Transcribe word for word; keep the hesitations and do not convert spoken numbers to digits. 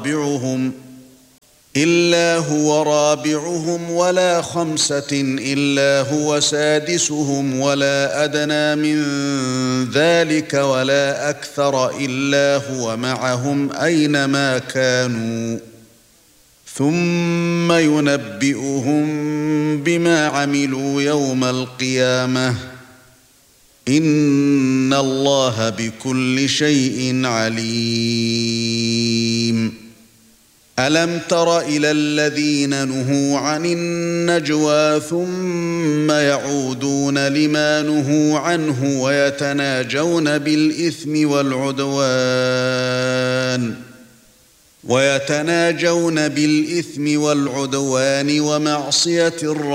رابعهم إلا هو رابعهم ولا خمسة إلا هو سادسهم ولا أدنى من ذلك ولا أكثر إلا هو معهم أينما كانوا ثم ينبئهم بما عملوا يوم القيامة إن الله بكل شيء عليم. ألم تر إلى الذين نهوا عن النجوى ثم يعودون لما نهوا عنه ويتناجون بالإثم والعدوان ويتناجون بالإثم والعدوان ومعصية الرسول